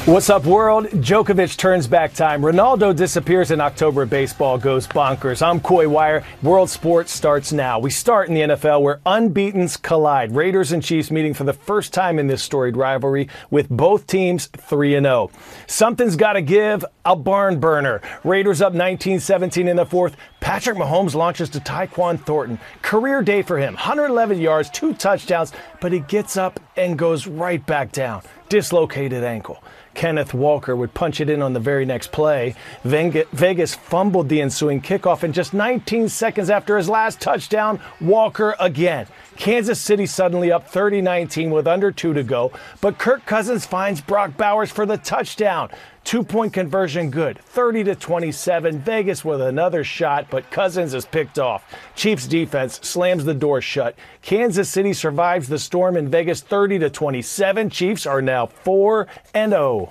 What's up, world? Djokovic turns back time. Ronaldo disappears in October. Baseball goes bonkers. I'm Coy Wire. World sports starts now. We start in the NFL, where unbeatens collide. Raiders and Chiefs meeting for the first time in this storied rivalry, with both teams 3-0. Something's got to give. A barn burner. Raiders up 19-17 in the fourth. Patrick Mahomes launches to Tyquan Thornton. Career day for him. 111 yards, 2 touchdowns, but he gets up and goes right back down. Dislocated ankle. Kenneth Walker would punch it in on the very next play. Vegas fumbled the ensuing kickoff, and just 19 seconds after his last touchdown, Walker again. Kansas City suddenly up 30-19 with under 2 to go, but Kirk Cousins finds Brock Bowers for the touchdown. 2-point conversion good, 30-27. Vegas with another shot, but Cousins is picked off. Chiefs defense slams the door shut. Kansas City survives the storm in Vegas 30-27. Chiefs are now 4-0.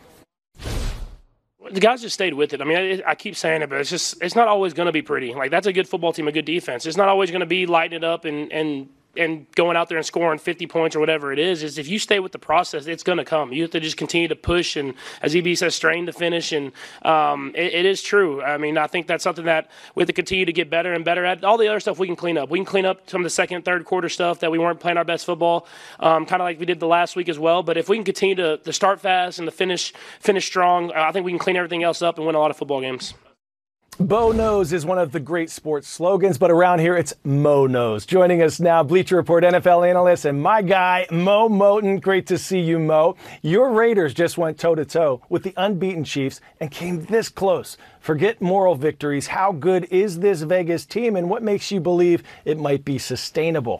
The guys just stayed with it. I mean, I keep saying it, but it's not always going to be pretty. Like, that's a good football team, a good defense. It's not always going to be lighting it up and going out there and scoring 50 points or whatever it is if you stay with the process, it's going to come. You have to just continue to push and, as EB says, strain to finish. And it is true. I mean, I think that's something that we have to continue to get better and better at. All the other stuff we can clean up. We can clean up some of the second and third quarter stuff that we weren't playing our best football, kind of like we did the last week as well. But if we can continue to start fast and to finish strong, I think we can clean everything else up and win a lot of football games. Bo knows is one of the great sports slogans, but around here it's Mo knows. Joining us now, Bleacher Report NFL analyst and my guy, Mo Moton. Great to see you, Mo. Your Raiders just went toe-to-toe with the unbeaten Chiefs and came this close. Forget moral victories. How good is this Vegas team, and what makes you believe it might be sustainable?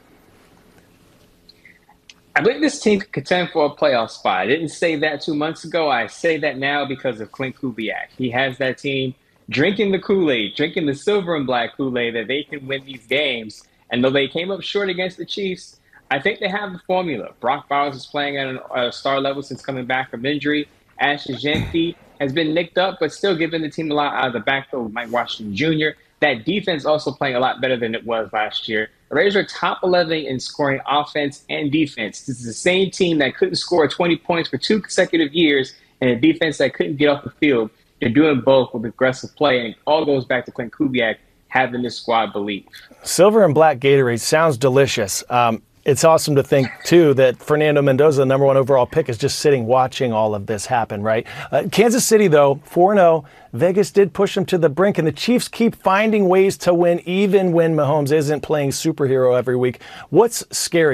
I believe this team could contend for a playoff spot. I didn't say that 2 months ago. I say that now because of Klint Kubiak. He has that team drinking the Kool-Aid, drinking the silver and black Kool-Aid that they can win these games. And though they came up short against the Chiefs, I think they have the formula. Brock Bowers is playing at a star level since coming back from injury. Ashton Jeanty has been nicked up, but still giving the team a lot out of the backfield with Mike Washington Jr. That defense also playing a lot better than it was last year. The Raiders are top 11 in scoring offense and defense. This is the same team that couldn't score 20 points for 2 consecutive years and a defense that couldn't get off the field. They're doing both with aggressive play, and it all goes back to Klint Kubiak having this squad believe. Silver and black Gatorade sounds delicious. It's awesome to think, too, that Fernando Mendoza, the number 1 overall pick, is just sitting watching all of this happen, right? Kansas City, though, 4-0. Vegas did push them to the brink, and the Chiefs keep finding ways to win even when Mahomes isn't playing superhero every week. What's scary?